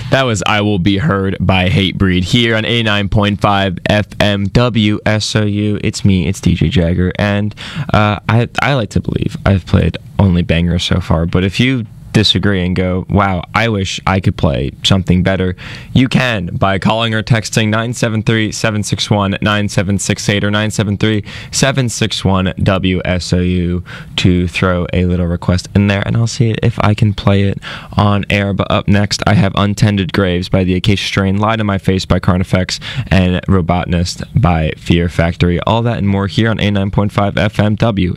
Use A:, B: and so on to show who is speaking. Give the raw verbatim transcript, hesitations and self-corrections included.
A: That was I Will Be Heard by Hatebreed here on eighty-nine point five F M W S O U. It's me, it's D J Jagger, and uh, I, I like to believe I've played only bangers so far, but if you disagree and go, wow, I wish I could play something better, you can by calling or texting nine seven three, seven six one, nine seven six eight or nine seven three, seven six one, W S O U to throw a little request in there, and I'll see if I can play it on air. But up next, I have Untended Graves by the Acacia Strain, Lie to My Face by Carnifex, and Robotanist by Fear Factory. All that and more here on eighty-nine point five F M W